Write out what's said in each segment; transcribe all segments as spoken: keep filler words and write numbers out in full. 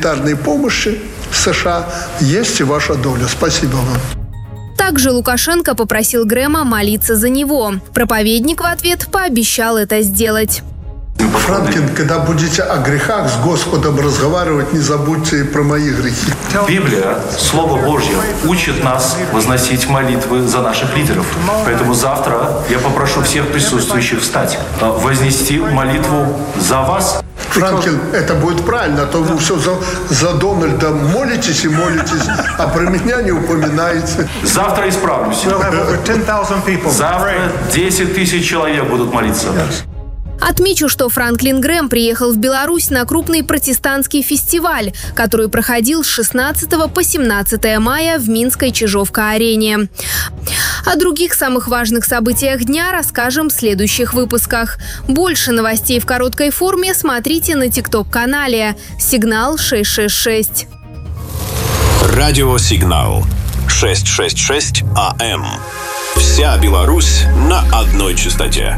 гуманитарной помощи США есть и ваша доля. Спасибо вам. Также Лукашенко попросил Грэма молиться за него. Проповедник в ответ пообещал это сделать. Франклин, когда будете о грехах с Господом разговаривать, не забудьте и про мои грехи. Библия, Слово Божье, учит нас возносить молитвы за наших лидеров. Поэтому завтра я попрошу всех присутствующих встать, вознести молитву за вас. Франклин, это будет правильно, а то вы все за, за Дональда молитесь и молитесь, а про меня не упоминаете. Завтра исправлюсь. Завтра десять тысяч человек будут молиться. Отмечу, что Франклин Грэм приехал в Беларусь на крупный протестантский фестиваль, который проходил с шестнадцатого по семнадцатое мая в Минской Чижовка-арене. О других самых важных событиях дня расскажем в следующих выпусках. Больше новостей в короткой форме смотрите на тикток-канале «Сигнал шесть шесть шесть». Радио «Сигнал» шестьсот шестьдесят шесть АМ. Вся Беларусь на одной частоте.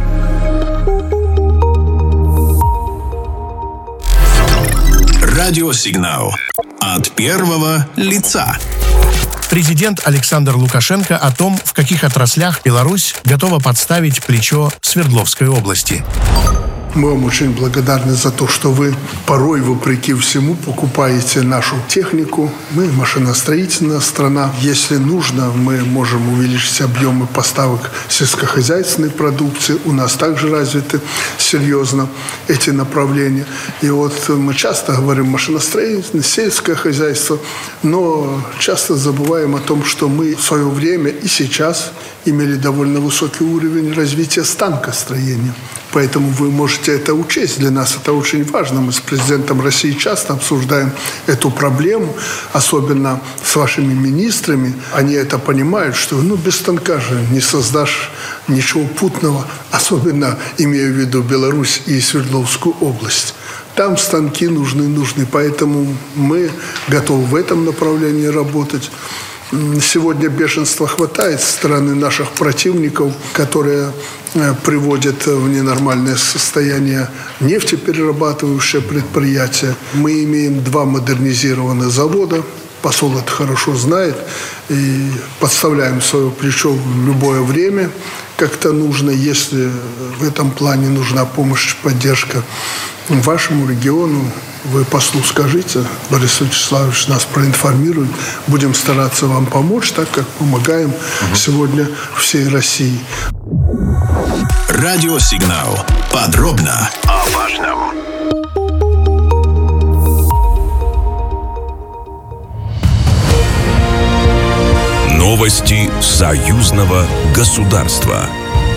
Радиосигнал. От первого лица. Президент Александр Лукашенко о том, в каких отраслях Беларусь готова подставить плечо Свердловской области. Мы вам очень благодарны за то, что вы порой, вопреки всему, покупаете нашу технику. Мы машиностроительная страна. Если нужно, мы можем увеличить объемы поставок сельскохозяйственной продукции. У нас также развиты серьезно эти направления. И вот мы часто говорим машиностроительное, сельское хозяйство, но часто забываем о том, что мы в свое время и сейчас имели довольно высокий уровень развития станкостроения. Поэтому вы можете это учесть. Для нас это очень важно. Мы с президентом России часто обсуждаем эту проблему, особенно с вашими министрами. Они это понимают, что ну, без станка же не создашь ничего путного, особенно имея в виду Беларусь и Свердловскую область. Там станки нужны, нужны. Поэтому мы готовы в этом направлении работать. Сегодня бешенства хватает со стороны наших противников, которые приводят в ненормальное состояние нефтеперерабатывающие предприятия. Мы имеем два модернизированных завода. Посол это хорошо знает. И подставляем свое плечо в любое время, как-то нужно. Если в этом плане нужна помощь, поддержка вашему региону, вы послу скажите, Борис Вячеславович нас проинформирует. Будем стараться вам помочь, так как помогаем угу. сегодня всей России. Радиосигнал. Подробно о важном. Новости союзного государства.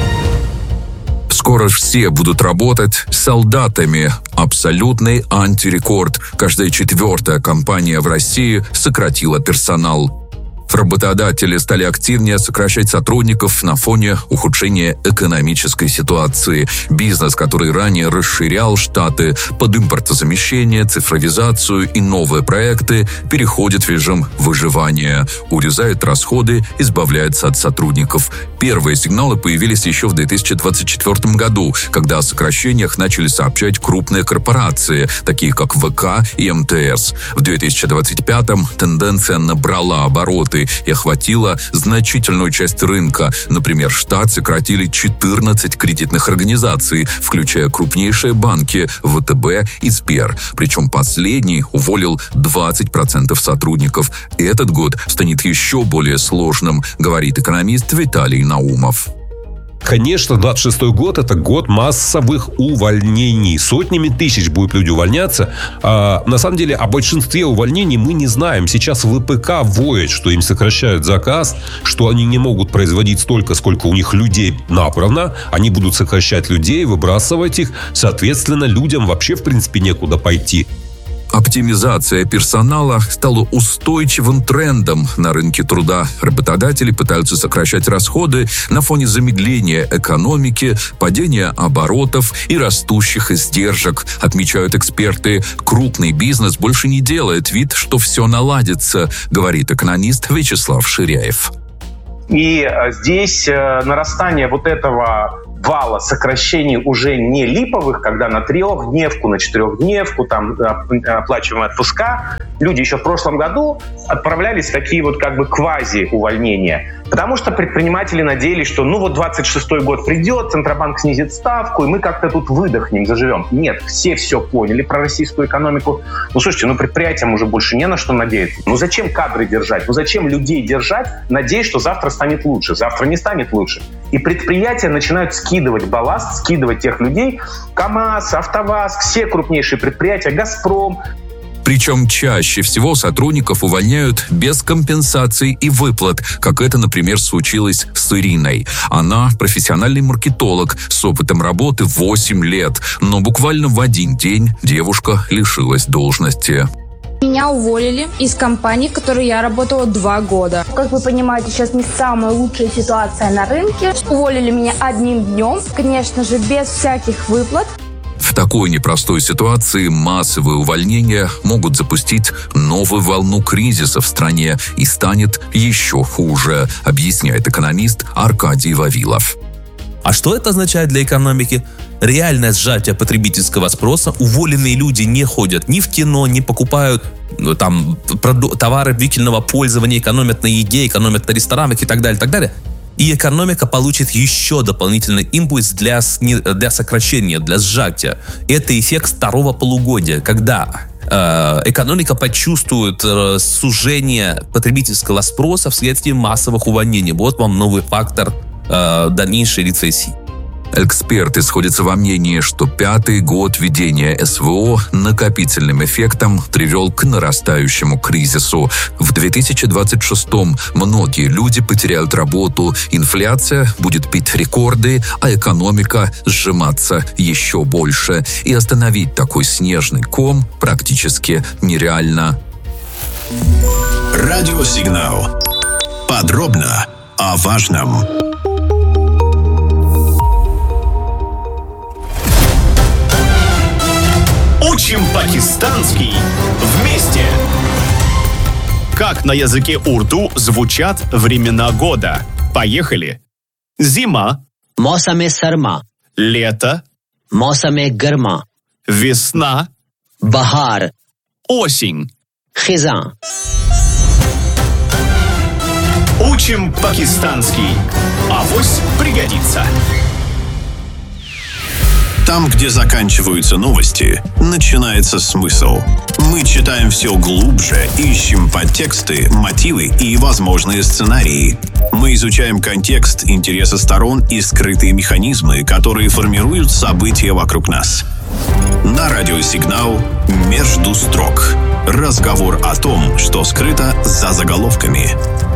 Скоро все будут работать с солдатами. Абсолютный антирекорд. Каждая четвертая компания в России сократила персонал. Работодатели стали активнее сокращать сотрудников на фоне ухудшения экономической ситуации. Бизнес, который ранее расширял штаты под импортозамещение, цифровизацию и новые проекты, переходит в режим выживания. Урезает расходы, избавляется от сотрудников. Первые сигналы появились еще в две тысячи двадцать четвёртом году, когда о сокращениях начали сообщать крупные корпорации, такие как ВК и эм тэ эс. В две тысячи двадцать пятом тенденция набрала обороты и охватила значительную часть рынка. Например, штат сократили четырнадцать кредитных организаций, включая крупнейшие банки вэ тэ бэ и Сбер. Причем последний уволил двадцать процентов сотрудников. Этот год станет еще более сложным, говорит экономист Виталий Наумов. Конечно, двадцать шестой год – это год массовых увольнений. Сотнями тысяч будут люди увольняться. А, на самом деле, о большинстве увольнений мы не знаем. Сейчас вэ пэ ка воет, что им сокращают заказ, что они не могут производить столько, сколько у них людей набрано. Они будут сокращать людей, выбрасывать их. Соответственно, людям вообще, в принципе, некуда пойти. Оптимизация персонала стала устойчивым трендом на рынке труда. Работодатели пытаются сокращать расходы на фоне замедления экономики, падения оборотов и растущих издержек. Отмечают эксперты, крупный бизнес больше не делает вид, что все наладится, говорит экономист Вячеслав Ширяев. И здесь нарастание вот этого вала сокращений уже не липовых, когда на трехдневку, на четырехдневку там оплачиваемые отпуска люди еще в прошлом году отправлялись в такие вот как бы квази-увольнения. Потому что предприниматели надеялись, что ну вот двадцать шестой год придет, Центробанк снизит ставку, и мы как-то тут выдохнем, заживем. Нет, все все поняли про российскую экономику. Ну, слушайте, ну предприятиям уже больше не на что надеяться. Ну зачем кадры держать? Ну зачем людей держать, надеясь, что завтра станет лучше? Завтра не станет лучше. И предприятия начинают скидывать балласт, скидывать тех людей. КАМАЗ, АвтоВАЗ, все крупнейшие предприятия, Газпром. Причем чаще всего сотрудников увольняют без компенсаций и выплат, как это, например, случилось с Ириной. Она профессиональный маркетолог с опытом работы восемь лет, но буквально в один день девушка лишилась должности. Меня уволили из компании, в которой я работала два года. Как вы понимаете, сейчас не самая лучшая ситуация на рынке. Уволили меня одним днем, конечно же, без всяких выплат. В такой непростой ситуации массовые увольнения могут запустить новую волну кризиса в стране и станет еще хуже, объясняет экономист Аркадий Вавилов. А что это означает для экономики? Реальное сжатие потребительского спроса. Уволенные люди не ходят ни в кино, не покупают ну, там, товары длительного пользования, экономят на еде, экономят на ресторанах и так далее, и так далее. И экономика получит еще дополнительный импульс для, для сокращения, для сжатия. Это эффект второго полугодия, когда э, экономика почувствует э, сужение потребительского спроса вследствие массовых увольнений. Вот вам новый фактор э, дальнейшей рецессии. Эксперты сходятся во мнении, что пятый год ведения СВО накопительным эффектом привел к нарастающему кризису. В две тысячи двадцать шестом многие люди потеряют работу, инфляция будет бить рекорды, а экономика сжиматься еще больше. И остановить такой снежный ком практически нереально. Радиосигнал. Подробно о важном. Учим пакистанский вместе! Как на языке урду звучат времена года? Поехали! Зима. Мосаме сарма. Лето. Мосаме гарма. Весна. Бахар. Осень. Хизан. Учим пакистанский. Авось пригодится. Там, где заканчиваются новости, начинается смысл. Мы читаем все глубже, ищем подтексты, мотивы и возможные сценарии. Мы изучаем контекст, интересы сторон и скрытые механизмы, которые формируют события вокруг нас. На радиосигнал «Между строк». Разговор о том, что скрыто за заголовками.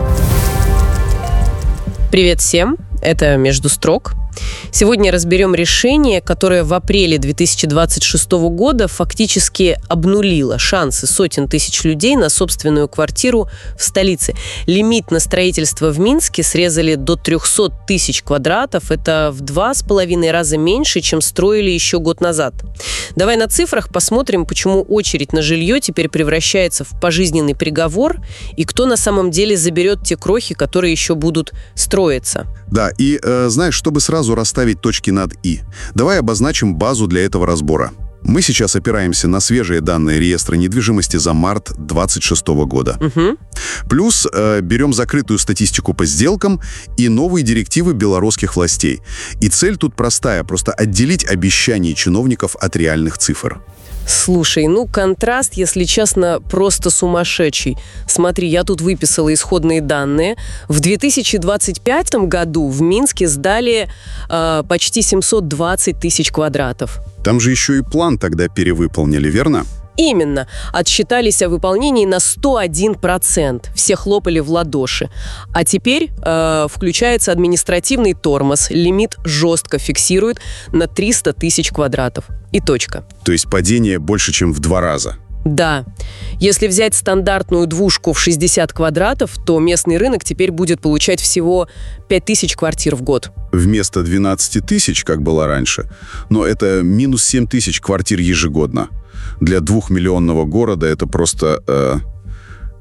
Привет всем, это «Между строк». Сегодня разберем решение, которое в апреле две тысячи двадцать шестого года фактически обнулило шансы сотен тысяч людей на собственную квартиру в столице. Лимит на строительство в Минске срезали до триста тысяч квадратов. Это в два с половиной раза меньше, чем строили еще год назад. Давай на цифрах посмотрим, почему очередь на жилье теперь превращается в пожизненный приговор и кто на самом деле заберет те крохи, которые еще будут строиться. Да, и э, знаешь, чтобы сразу расставить точки над «и», давай обозначим базу для этого разбора. Мы сейчас опираемся на свежие данные реестра недвижимости за март две тысячи двадцать шестого года. Угу. Плюс э, берем закрытую статистику по сделкам и новые директивы белорусских властей. И цель тут простая, просто отделить обещания чиновников от реальных цифр. Слушай, ну контраст, если честно, просто сумасшедший. Смотри, я тут выписала исходные данные. В две тысячи двадцать пятом году в Минске сдали э, почти семьсот двадцать тысяч квадратов. Там же еще и план тогда перевыполнили, верно? Именно. Отсчитались о выполнении на сто один процент. Все хлопали в ладоши. А теперь э, включается административный тормоз. Лимит жестко фиксирует на триста тысяч квадратов. И точка. То есть падение больше, чем в два раза. Да. Если взять стандартную двушку в шестьдесят квадратов, то местный рынок теперь будет получать всего пять тысяч квартир в год. Вместо двенадцати тысяч, как было раньше. Но это минус семь тысяч квартир ежегодно. Для двухмиллионного города это просто э,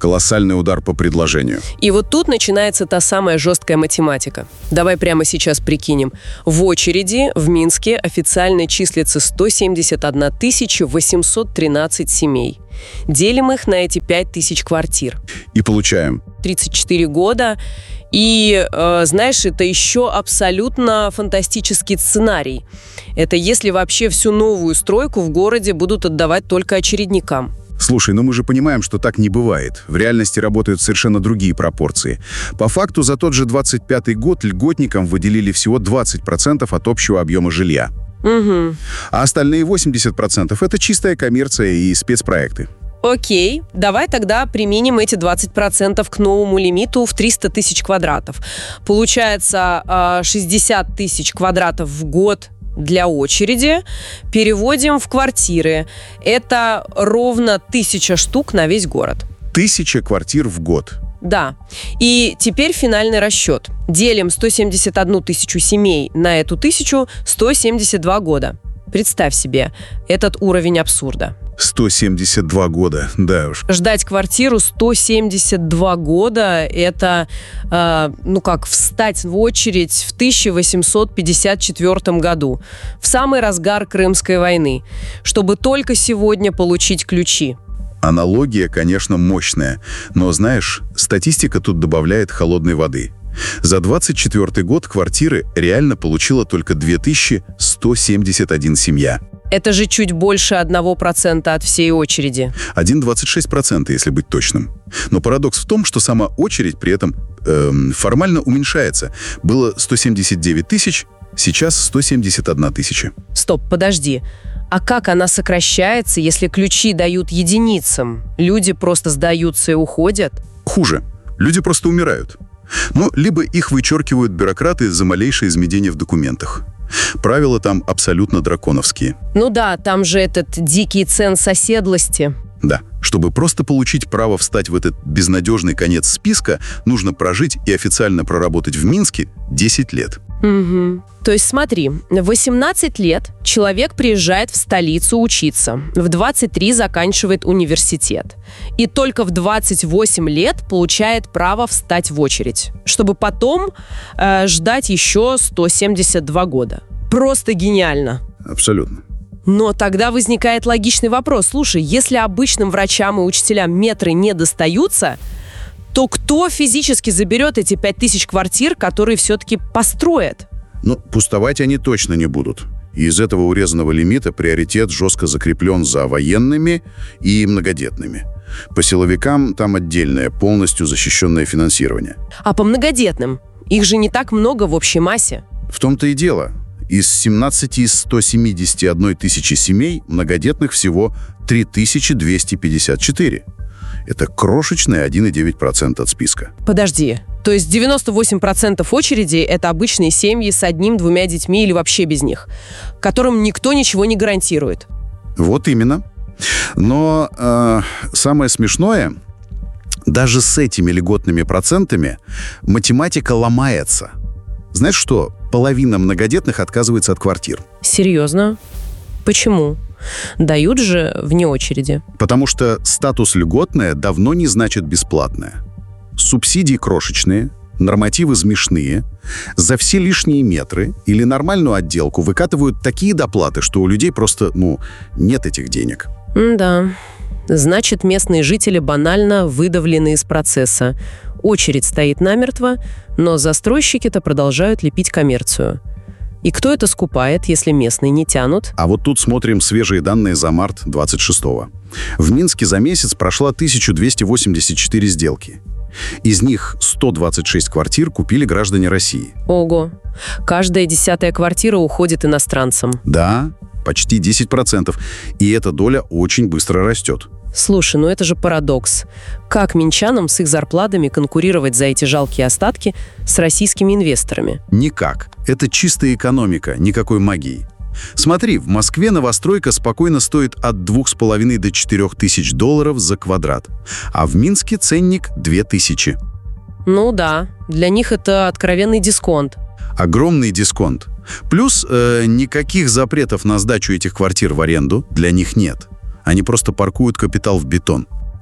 Колоссальный удар по предложению. И вот тут начинается та самая жесткая математика. Давай прямо сейчас прикинем. В очереди в Минске официально числится сто семьдесят одна тысяча восемьсот тринадцать семей. Делим их на эти пять тысяч квартир. И получаем. тридцать четыре года. И, э, знаешь, это еще абсолютно фантастический сценарий. Это если вообще всю новую стройку в городе будут отдавать только очередникам. Слушай, ну мы же понимаем, что так не бывает. В реальности работают совершенно другие пропорции. По факту за тот же двадцать пятый год льготникам выделили всего двадцать процентов от общего объема жилья. Угу. А остальные восемьдесят процентов – это чистая коммерция и спецпроекты. Окей, давай тогда применим эти двадцать процентов к новому лимиту в триста тысяч квадратов. Получается шестьдесят тысяч квадратов в год для очереди. Переводим в квартиры. Это ровно тысяча штук на весь город. Тысяча квартир в год. Да. И теперь финальный расчет. Делим сто семьдесят одну тысячу семей на эту тысячу, сто семьдесят два года. Представь себе этот уровень абсурда. сто семьдесят два года, да уж. Ждать квартиру сто семьдесят два года – это, э, ну как, встать в очередь в тысяча восемьсот пятьдесят четвёртом году, в самый разгар Крымской войны, чтобы только сегодня получить ключи. Аналогия, конечно, мощная, но, знаешь, статистика тут добавляет холодной воды. За двадцать четвёртый год квартиры реально получила только две тысячи сто семьдесят одна семья. Это же чуть больше одного процента от всей очереди. один целых двадцать шесть сотых процента, если быть точным. Но парадокс в том, что сама очередь при этом эм, формально уменьшается. Было сто семьдесят девять тысяч, сейчас сто семьдесят одна тысяча. Стоп, подожди. А как она сокращается, если ключи дают единицам? Люди просто сдаются и уходят? Хуже. Люди просто умирают. Ну, либо их вычеркивают бюрократы за малейшее изменение в документах. Правила там абсолютно драконовские. Ну да, там же этот дикий ценз оседлости. Да. Чтобы просто получить право встать в этот безнадежный конец списка, нужно прожить и официально проработать в Минске десять лет. Угу. То есть смотри, в восемнадцать лет человек приезжает в столицу учиться, в двадцать три заканчивает университет. И только в двадцать восемь лет получает право встать в очередь, чтобы потом э, ждать еще сто семьдесят два года. Просто гениально. Абсолютно. Но тогда возникает логичный вопрос. Слушай, если обычным врачам и учителям метры не достаются, то кто физически заберет эти пять тысяч квартир, которые все-таки построят? Ну, пустовать они точно не будут. И из этого урезанного лимита приоритет жестко закреплен за военными и многодетными. По силовикам там отдельное, полностью защищенное финансирование. А по многодетным? Их же не так много в общей массе. В том-то и дело. Из семнадцати ста семидесяти одной тысячи семей многодетных всего три тысячи двести пятьдесят четыре. Это крошечные один целых девять десятых процента от списка. Подожди, то есть девяносто восемь процентов очереди – это обычные семьи с одним-двумя детьми или вообще без них, которым никто ничего не гарантирует. Вот именно. Но э, самое смешное, даже с этими льготными процентами математика ломается. Знаешь что? Половина многодетных отказывается от квартир. Серьезно? Почему? Дают же вне очереди. Потому что статус льготное давно не значит бесплатное. Субсидии крошечные, нормативы смешные, за все лишние метры или нормальную отделку выкатывают такие доплаты, что у людей просто, ну, нет этих денег. Да. Значит, местные жители банально выдавлены из процесса. Очередь стоит намертво, но застройщики-то продолжают лепить коммерцию. И кто это скупает, если местные не тянут? А вот тут смотрим свежие данные за март двадцать шестого. В Минске за месяц прошла тысяча двести восемьдесят четыре сделки. Из них сто двадцать шесть квартир купили граждане России. Ого! Каждая десятая квартира уходит иностранцам. Да, почти десять процентов. И эта доля очень быстро растет. Слушай, ну это же парадокс. Как минчанам с их зарплатами конкурировать за эти жалкие остатки с российскими инвесторами? Никак. Это чистая экономика, никакой магии. Смотри, в Москве новостройка спокойно стоит от двух с половиной до четырех тысяч долларов за квадрат, а в Минске ценник две тысячи. Ну да, для них это откровенный дисконт. Огромный дисконт. Плюс э, никаких запретов на сдачу этих квартир в аренду для них нет. Они просто паркуют капитал в бетон.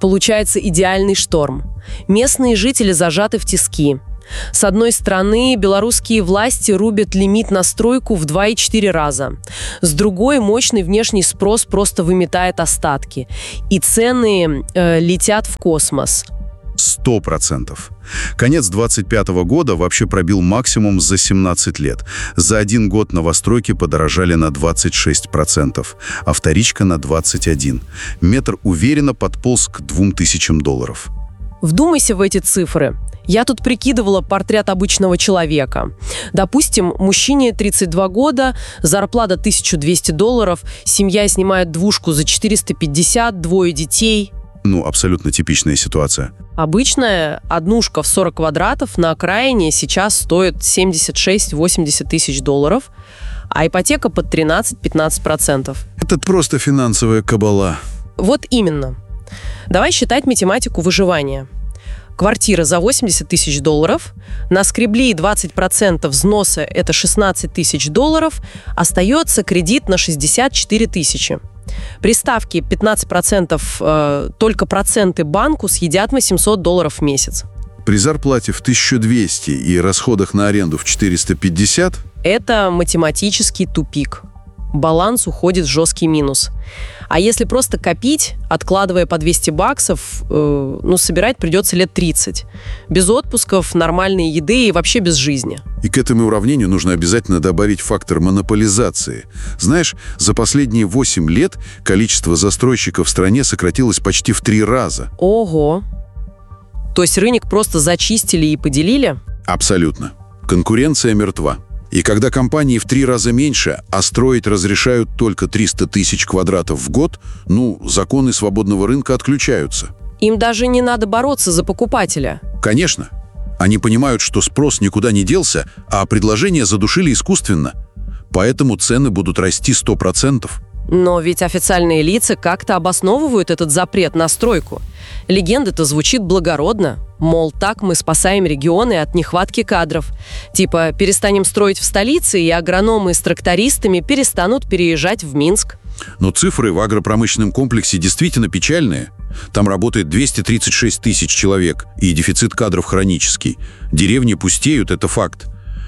Получается идеальный шторм. Местные жители зажаты в тиски. С одной стороны, белорусские власти рубят лимит на стройку в два и четыре раза. С другой, мощный внешний спрос просто выметает остатки. И цены э, летят в космос. Сто процентов. Конец двадцать пятого года вообще пробил максимум за семнадцать лет. За один год новостройки подорожали на двадцать шесть процентов, а вторичка на двадцать один процент. Метр уверенно подполз к двум тысячам долларов. Вдумайся в эти цифры. Я тут прикидывала портрет обычного человека. Допустим, мужчине тридцать два года, зарплата тысяча двести долларов, семья снимает двушку за четыреста пятьдесят, двое детей. Ну, абсолютно типичная ситуация. Обычная однушка в сорок квадратов на окраине сейчас стоит семьдесят шесть - восемьдесят тысяч долларов, а ипотека под тринадцать-пятнадцать процентов. Это просто финансовая кабала. Вот именно. Давай считать математику выживания. Квартира за восемьдесят тысяч долларов, наскребли двадцать процентов взноса, это шестнадцать тысяч долларов, остается кредит на шестьдесят четыре тысячи. При ставке пятнадцать процентов э, только проценты банку съедят восемьсот долларов в месяц. При зарплате в тысячу двести и расходах на аренду в четыреста пятьдесят? Это математический тупик. Баланс уходит в жесткий минус. А если просто копить, откладывая по двести баксов, э, ну, собирать придется лет тридцать. Без отпусков, нормальной еды и вообще без жизни. И к этому уравнению нужно обязательно добавить фактор монополизации. Знаешь, за последние восемь лет количество застройщиков в стране сократилось почти в три раза. Ого! То есть рынок просто зачистили и поделили? Абсолютно. Конкуренция мертва. И когда компании в три раза меньше, а строить разрешают только триста тысяч квадратов в год, ну, законы свободного рынка отключаются. Им даже не надо бороться за покупателя. Конечно. Они понимают, что спрос никуда не делся, а предложение задушили искусственно. Поэтому цены будут расти сто процентов. Но ведь официальные лица как-то обосновывают этот запрет на стройку. Легенда-то звучит благородно. Мол, так мы спасаем регионы от нехватки кадров. Типа, перестанем строить в столице, и агрономы с трактористами перестанут переезжать в Минск. Но цифры в агропромышленном комплексе действительно печальные. Там работает двести тридцать шесть тысяч человек, и дефицит кадров хронический. Деревни пустеют, это факт.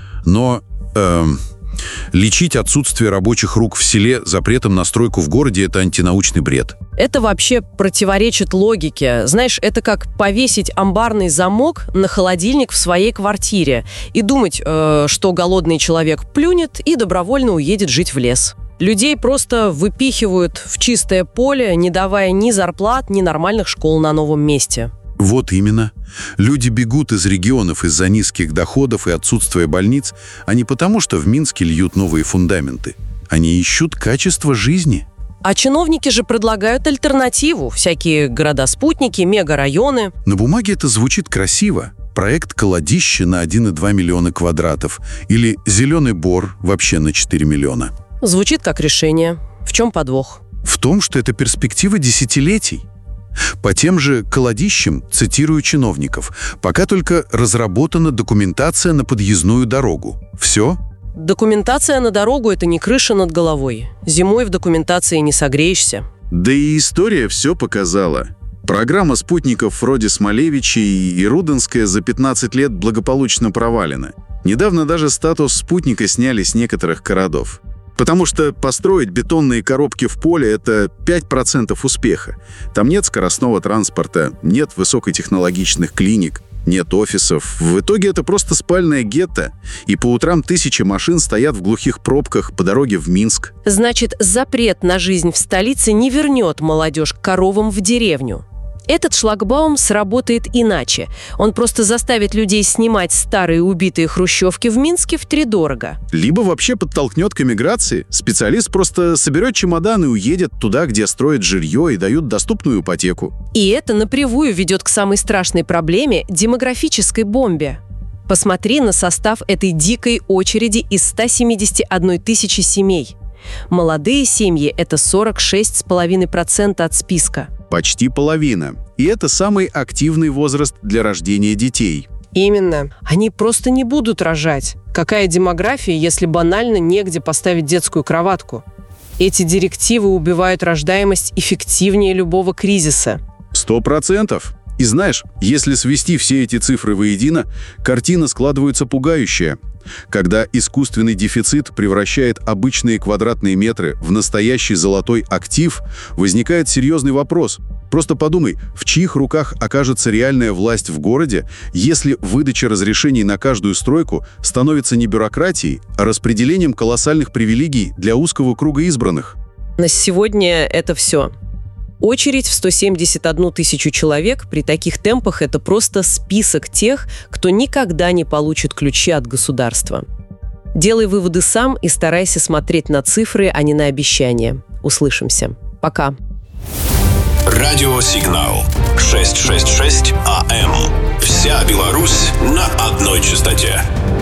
Но эм, лечить отсутствие рабочих рук в селе запретом на стройку в городе – это антинаучный бред. Это вообще противоречит логике. Знаешь, это как повесить амбарный замок на холодильник в своей квартире и думать, э, что голодный человек плюнет и добровольно уедет жить в лес. Людей просто выпихивают в чистое поле, не давая ни зарплат, ни нормальных школ на новом месте. Вот именно. Люди бегут из регионов из-за низких доходов и отсутствия больниц, а не потому, что в Минске льют новые фундаменты. Они ищут качество жизни. А чиновники же предлагают альтернативу. Всякие города-спутники, мегарайоны. На бумаге это звучит красиво. Проект «Колодище» на один и два миллиона квадратов. Или «Зеленый бор» вообще на четыре миллиона. Звучит как решение. В чем подвох? В том, что это перспектива десятилетий. По тем же «Колодищам», цитирую чиновников, пока только разработана документация на подъездную дорогу. Все? Документация на дорогу – это не крыша над головой. Зимой в документации не согреешься. Да и история все показала. Программа спутников вроде Смолевичей и Руденская за пятнадцать лет благополучно провалена. Недавно даже статус спутника сняли с некоторых городов. Потому что построить бетонные коробки в поле – это пять процентов успеха. Там нет скоростного транспорта, нет высокотехнологичных клиник, нет офисов. В итоге это просто спальное гетто. И по утрам тысячи машин стоят в глухих пробках по дороге в Минск. Значит, запрет на жизнь в столице не вернет молодежь к коровам в деревню. Этот шлагбаум сработает иначе. Он просто заставит людей снимать старые убитые хрущевки в Минске втридорого. Либо вообще подтолкнет к эмиграции. Специалист просто соберет чемодан и уедет туда, где строят жилье и дают доступную ипотеку. И это напрямую ведет к самой страшной проблеме – демографической бомбе. Посмотри на состав этой дикой очереди из ста семидесяти одной тысячи семей. Молодые семьи – это сорок шесть целых пять десятых процента от списка. Почти половина. И это самый активный возраст для рождения детей. Именно. Они просто не будут рожать. Какая демография, если банально негде поставить детскую кроватку? Эти директивы убивают рождаемость эффективнее любого кризиса. Сто процентов. И знаешь, если свести все эти цифры воедино, картина складывается пугающая. Когда искусственный дефицит превращает обычные квадратные метры в настоящий золотой актив, возникает серьезный вопрос. Просто подумай, в чьих руках окажется реальная власть в городе, если выдача разрешений на каждую стройку становится не бюрократией, а распределением колоссальных привилегий для узкого круга избранных? На сегодня это все. Очередь в сто семьдесят одну тысячу человек при таких темпах – это просто список тех, кто никогда не получит ключи от государства. Делай выводы сам и старайся смотреть на цифры, а не на обещания. Услышимся. Пока. Радиосигнал шестьсот шестьдесят шесть АМ. Вся Беларусь на одной частоте.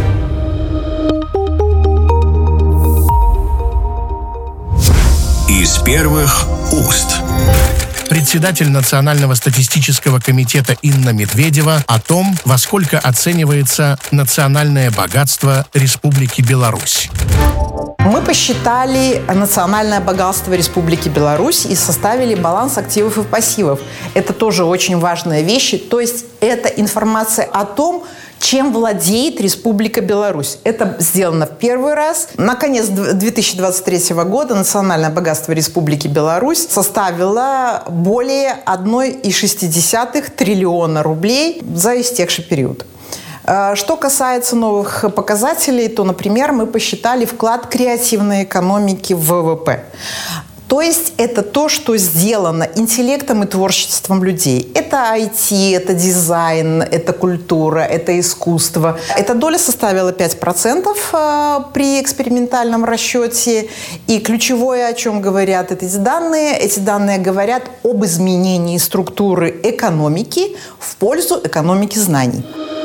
Из первых уст. Председатель Национального статистического комитета Инна Медведева о том, во сколько оценивается национальное богатство Республики Беларусь. Мы посчитали национальное богатство Республики Беларусь и составили баланс активов и пассивов. Это тоже очень важная вещь. То есть это информация о том, чем владеет Республика Беларусь. Это сделано в первый раз. На конец две тысячи двадцать третьего года национальное богатство Республики Беларусь составило более одна целая шесть десятых триллиона рублей за истекший период. Что касается новых показателей, то, например, мы посчитали вклад креативной экономики в ВВП. То есть это то, что сделано интеллектом и творчеством людей. Это ай ти, это дизайн, это культура, это искусство. Эта доля составила пять процентов при экспериментальном расчете. И ключевое, о чем говорят эти данные, эти данные говорят об изменении структуры экономики в пользу экономики знаний.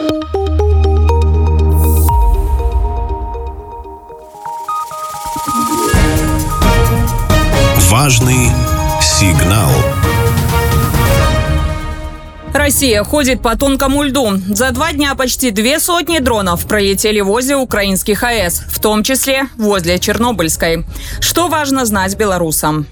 Важный сигнал. Россия ходит по тонкому льду. За два дня почти две сотни дронов пролетели возле украинских АЭС, в том числе возле Чернобыльской. Что важно знать белорусам?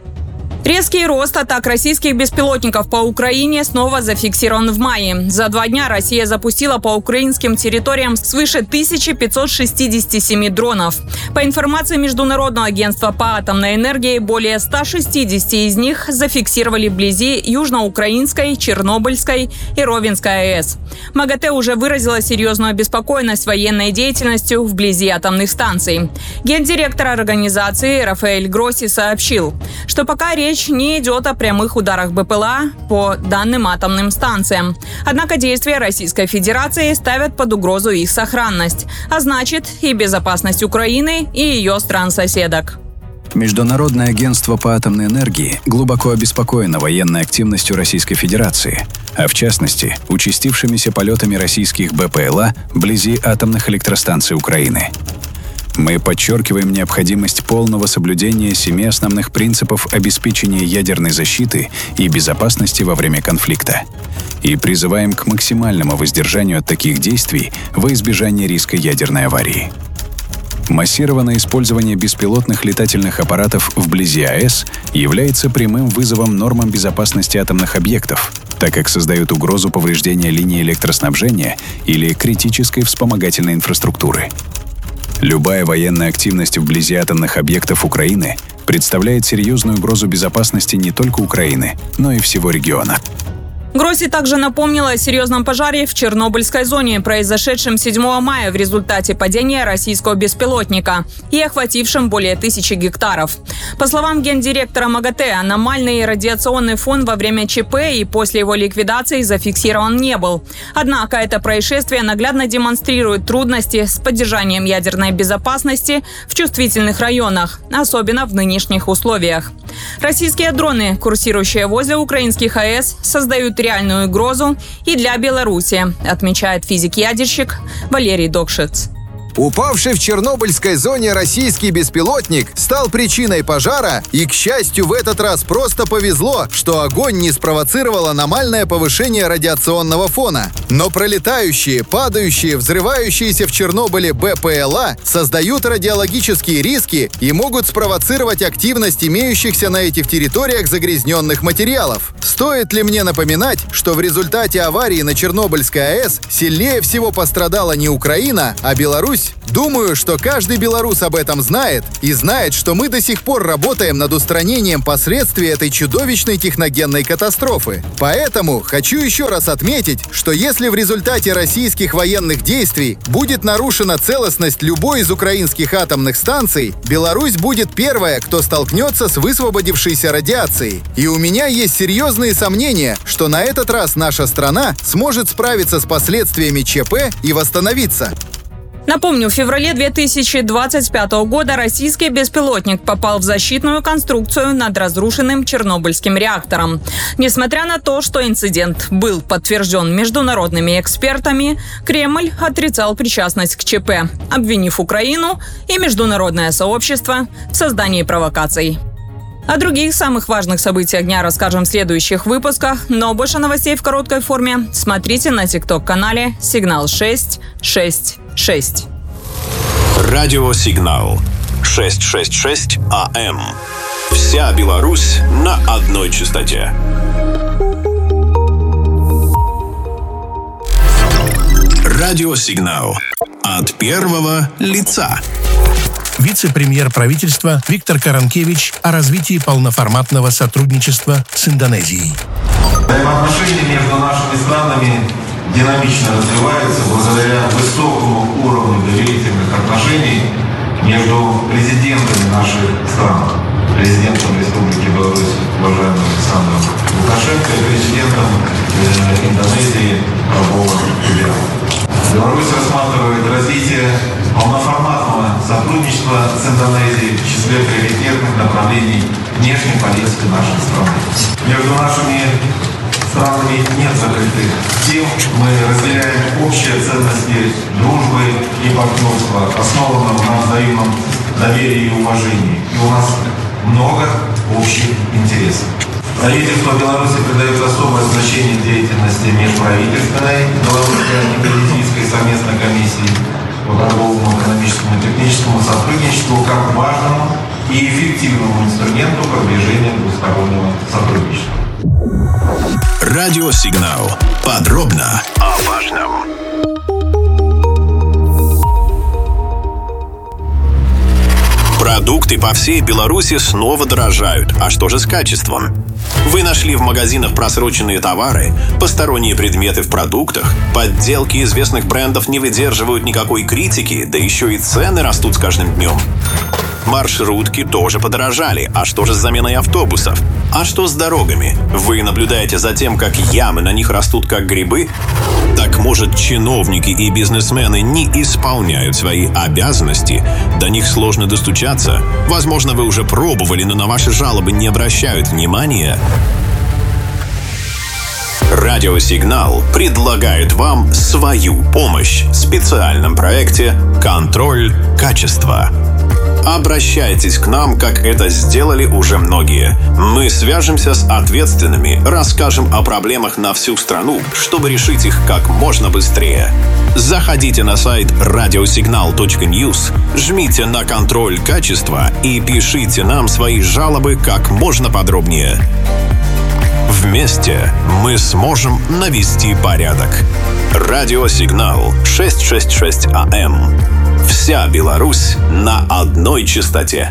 Резкий рост атак российских беспилотников по Украине снова зафиксирован в мае. За два дня Россия запустила по украинским территориям свыше тысячи пятисот шестидесяти семи дронов. По информации Международного агентства по атомной энергии, более ста шестидесяти из них зафиксировали вблизи Южноукраинской, Чернобыльской и Ровенской АЭС. МАГАТЭ уже выразила серьезную обеспокоенность военной деятельностью вблизи атомных станций. Гендиректор организации Рафаэль Гросси сообщил, что пока речь не идет о прямых ударах БПЛА по данным атомным станциям. Однако действия Российской Федерации ставят под угрозу их сохранность, а значит и безопасность Украины и ее стран-соседок. Международное агентство по атомной энергии глубоко обеспокоено военной активностью Российской Федерации, а в частности, участившимися полетами российских БПЛА вблизи атомных электростанций Украины. Мы подчеркиваем необходимость полного соблюдения семи основных принципов обеспечения ядерной защиты и безопасности во время конфликта и призываем к максимальному воздержанию от таких действий во избежание риска ядерной аварии. Массированное использование беспилотных летательных аппаратов вблизи АЭС является прямым вызовом нормам безопасности атомных объектов, так как создают угрозу повреждения линии электроснабжения или критической вспомогательной инфраструктуры. Любая военная активность вблизи атомных объектов Украины представляет серьезную угрозу безопасности не только Украины, но и всего региона. Гросси также напомнила о серьезном пожаре в Чернобыльской зоне, произошедшем седьмого мая в результате падения российского беспилотника и охватившем более тысячи гектаров. По словам гендиректора МАГАТЭ, аномальный радиационный фон во время ЧП и после его ликвидации зафиксирован не был. Однако это происшествие наглядно демонстрирует трудности с поддержанием ядерной безопасности в чувствительных районах, особенно в нынешних условиях. Российские дроны, курсирующие возле украинских АЭС, создают реальную угрозу и для Беларуси, отмечает физик-ядерщик Валерий Докшиц. Упавший в Чернобыльской зоне российский беспилотник стал причиной пожара, и, к счастью, в этот раз просто повезло, что огонь не спровоцировал аномальное повышение радиационного фона. Но пролетающие, падающие, взрывающиеся в Чернобыле БПЛА создают радиологические риски и могут спровоцировать активность имеющихся на этих территориях загрязненных материалов. Стоит ли мне напоминать, что в результате аварии на Чернобыльской АЭС сильнее всего пострадала не Украина, а Беларусь? Думаю, что каждый белорус об этом знает и знает, что мы до сих пор работаем над устранением последствий этой чудовищной техногенной катастрофы. Поэтому хочу еще раз отметить, что если в результате российских военных действий будет нарушена целостность любой из украинских атомных станций, Беларусь будет первая, кто столкнется с высвободившейся радиацией. И у меня есть серьезные сомнения, что на этот раз наша страна сможет справиться с последствиями ЧП и восстановиться. Напомню, в феврале две тысячи двадцать пятого года российский беспилотник попал в защитную конструкцию над разрушенным чернобыльским реактором. Несмотря на то, что инцидент был подтвержден международными экспертами, Кремль отрицал причастность к ЧП, обвинив Украину и международное сообщество в создании провокаций. О других самых важных событиях дня расскажем в следующих выпусках, но больше новостей в короткой форме смотрите на тикток-канале «Сигнал шесть шесть шесть». Радиосигнал шестьсот шестьдесят шесть АМ. Вся Беларусь на одной частоте. Радиосигнал от первого лица. Вице-премьер правительства Виктор Каранкевич о развитии полноформатного сотрудничества с Индонезией. Взаимоотношения между нашими странами динамично развиваются благодаря высокому уровню доверительных отношений между президентами наших стран. Президентом Республики Беларусь, уважаемым Александром Лукашенко, и президентом э, Индонезии Прабово Субианто. Беларусь рассматривает развитие полноформатного сотрудничества с Индонезией в числе приоритетных направлений внешней политики нашей страны. Между нашими странами нет закрытых тем. Мы разделяем общие ценности дружбы и партнерства, основанного на взаимном доверии и уважении. И у нас много общих интересов. Правительство Беларуси придает особое значение деятельности межправительственной белорусско-индонезийской совместной комиссии по торговому, экономическому и техническому сотрудничеству как важному и эффективному инструменту продвижения двустороннего сотрудничества. Радиосигнал. Подробно о важном. Продукты по всей Беларуси снова дорожают. А что же с качеством? Вы нашли в магазинах просроченные товары, посторонние предметы в продуктах, подделки известных брендов не выдерживают никакой критики, да еще и цены растут с каждым днем. Маршрутки тоже подорожали. А что же с заменой автобусов? А что с дорогами? Вы наблюдаете за тем, как ямы на них растут как грибы? Так может, чиновники и бизнесмены не исполняют свои обязанности? До них сложно достучаться? Возможно, вы уже пробовали, но на ваши жалобы не обращают внимания? Радиосигнал предлагает вам свою помощь в специальном проекте «Контроль качества». Обращайтесь к нам, как это сделали уже многие. Мы свяжемся с ответственными, расскажем о проблемах на всю страну, чтобы решить их как можно быстрее. Заходите на сайт радиосигнал точка ньюс, жмите на «Контроль качества» и пишите нам свои жалобы как можно подробнее. Вместе мы сможем навести порядок. Радиосигнал шестьсот шестьдесят шесть АМ. Вся Беларусь на одной частоте.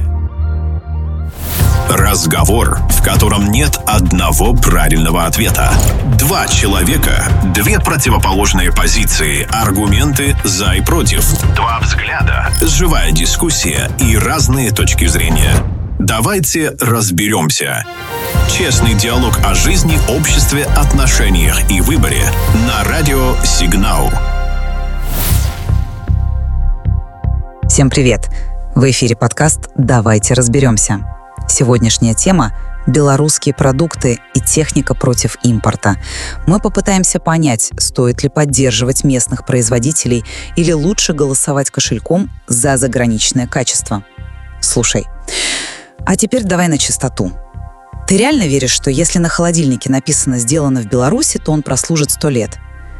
Разговор, в котором нет одного правильного ответа. Два человека, две противоположные позиции, аргументы за и против. Два взгляда, живая дискуссия и разные точки зрения. Давайте разберемся. Честный диалог о жизни, обществе, отношениях и выборе на радио «Сигнал». Всем привет! В эфире подкаст «Давайте разберемся». Сегодняшняя тема – белорусские продукты и техника против импорта. Мы попытаемся понять, стоит ли поддерживать местных производителей или лучше голосовать кошельком за заграничное качество. Слушай, а теперь давай на чистоту. Ты реально веришь, что если на холодильнике написано «сделано в Беларуси», то он прослужит сто лет?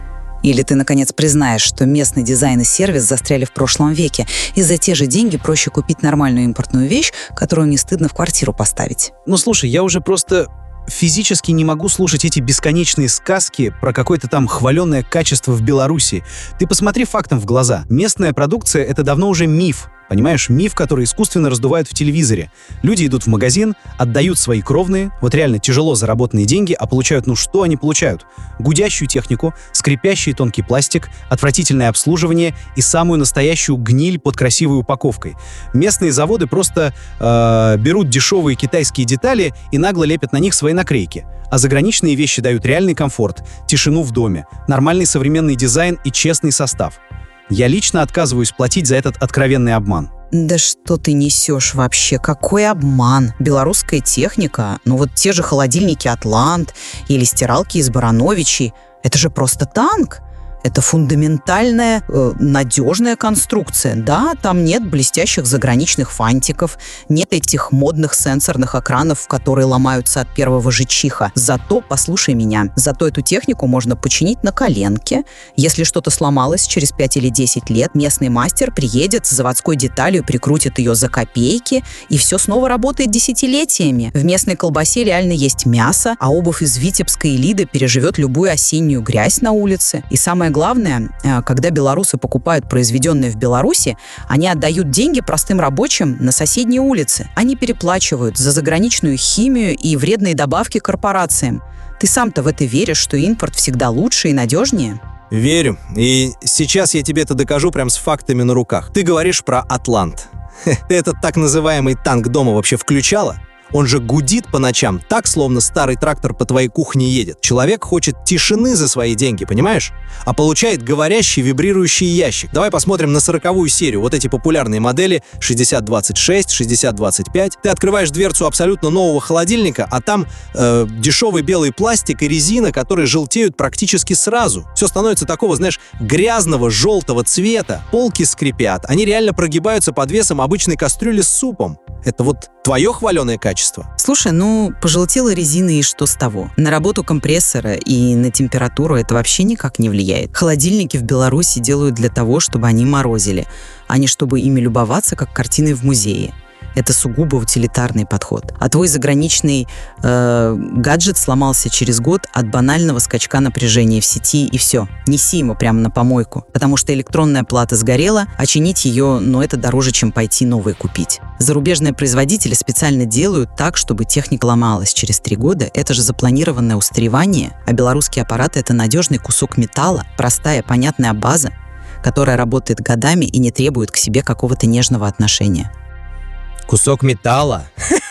Или ты, наконец, признаешь, что местный дизайн и сервис застряли в прошлом веке, и за те же деньги проще купить нормальную импортную вещь, которую не стыдно в квартиру поставить? Ну, слушай, я уже просто физически не могу слушать эти бесконечные сказки про какое-то там хваленное качество в Беларуси. Ты посмотри фактам в глаза. Местная продукция — это давно уже миф. Понимаешь, миф, который искусственно раздувают в телевизоре. Люди идут в магазин, отдают свои кровные, вот реально тяжело заработанные деньги, а получают, ну что они получают? Гудящую технику, скрипящий тонкий пластик, отвратительное обслуживание и самую настоящую гниль под красивой упаковкой. Местные заводы просто э, берут дешевые китайские детали и нагло лепят на них свои наклейки. А заграничные вещи дают реальный комфорт, тишину в доме, нормальный современный дизайн и честный состав. Я лично отказываюсь платить за этот откровенный обман. Да что ты несешь вообще? Какой обман? Белорусская техника, ну вот те же холодильники «Атлант» или стиралки из Барановичей, это же просто танк. Это фундаментальная, э, надежная конструкция. Да, там нет блестящих заграничных фантиков, нет этих модных сенсорных экранов, которые ломаются от первого же чиха. Зато, послушай меня, зато эту технику можно починить на коленке. Если что-то сломалось через пять или десять лет, местный мастер приедет с заводской деталью, прикрутит ее за копейки, и все снова работает десятилетиями. В местной колбасе реально есть мясо, а обувь из Витебска и Лиды переживет любую осеннюю грязь на улице. И самое главное, когда белорусы покупают произведенное в Беларуси, они отдают деньги простым рабочим на соседние улицы. Они переплачивают за заграничную химию и вредные добавки корпорациям. Ты сам-то в это веришь, что импорт всегда лучше и надежнее? Верю. И сейчас я тебе это докажу прям с фактами на руках. Ты говоришь про «Атлант». Ты этот так называемый танк дома вообще включала? Он же гудит по ночам, так, словно старый трактор по твоей кухне едет. Человек хочет тишины за свои деньги, понимаешь? А получает говорящий, вибрирующий ящик. Давай посмотрим на сороковую серию. Вот эти популярные модели шестьдесят двадцать шесть, шестьдесят двадцать пять. Ты открываешь дверцу абсолютно нового холодильника, а там э, дешевый белый пластик и резина, которые желтеют практически сразу. Все становится такого, знаешь, грязного, желтого цвета. Полки скрипят. Они реально прогибаются под весом обычной кастрюли с супом. Это вот твое хваленое качество? Слушай, ну, пожелтела резина, и что с того? На работу компрессора и на температуру это вообще никак не влияет. Холодильники в Беларуси делают для того, чтобы они морозили, а не чтобы ими любоваться, как картиной в музее. Это сугубо утилитарный подход. А твой заграничный э, гаджет сломался через год от банального скачка напряжения в сети, и все. Неси ему прямо на помойку, потому что электронная плата сгорела, а чинить ее, ну, это дороже, чем пойти новые купить. Зарубежные производители специально делают так, чтобы техника ломалась через три года. Это же запланированное устаревание, а белорусские аппараты — это надежный кусок металла, простая, понятная база, которая работает годами и не требует к себе какого-то нежного отношения. Кусок металла?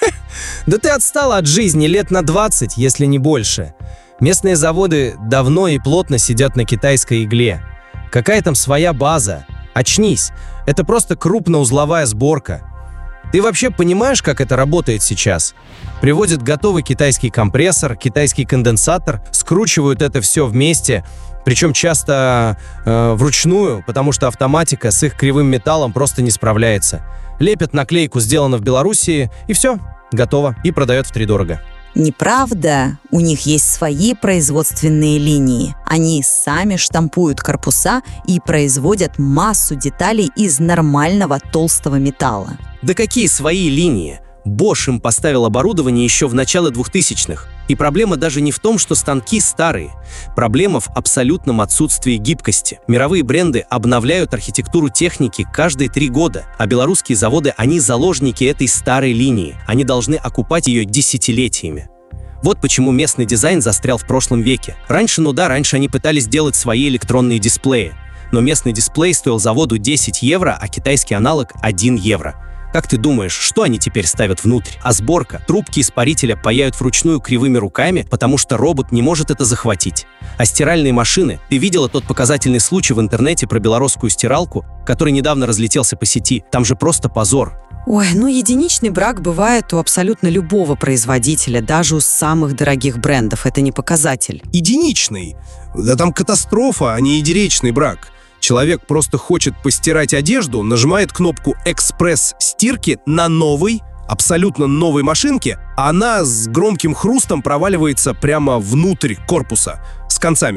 Да ты отстала от жизни лет на двадцать, если не больше. Местные заводы давно и плотно сидят на китайской игле. Какая там своя база? Очнись. Это просто крупноузловая сборка. Ты вообще понимаешь, как это работает сейчас? Приводят готовый китайский компрессор, китайский конденсатор, скручивают это все вместе, причем часто э, вручную, потому что автоматика с их кривым металлом просто не справляется. Лепят наклейку «Сделано в Белоруссии» и все, готово, и продает втридорого. Неправда. У них есть свои производственные линии. Они сами штампуют корпуса и производят массу деталей из нормального толстого металла. Да какие свои линии? Bosch им поставил оборудование еще в начале двухтысячных. И проблема даже не в том, что станки старые. Проблема в абсолютном отсутствии гибкости. Мировые бренды обновляют архитектуру техники каждые три года, а белорусские заводы, они заложники этой старой линии. Они должны окупать ее десятилетиями. Вот почему местный дизайн застрял в прошлом веке. Раньше, ну да, раньше они пытались делать свои электронные дисплеи. Но местный дисплей стоил заводу десять евро, а китайский аналог один евро. Как ты думаешь, что они теперь ставят внутрь? А сборка? Трубки испарителя паяют вручную кривыми руками, потому что робот не может это захватить. А стиральные машины? Ты видела тот показательный случай в интернете про белорусскую стиралку, который недавно разлетелся по сети? Там же просто позор. Ой, ну единичный брак бывает у абсолютно любого производителя, даже у самых дорогих брендов. Это не показатель. Единичный? Да там катастрофа, а не единичный брак. Человек просто хочет постирать одежду, нажимает кнопку «Экспресс-стирки» на новой, абсолютно новой машинке, а она с громким хрустом проваливается прямо внутрь корпуса с концами.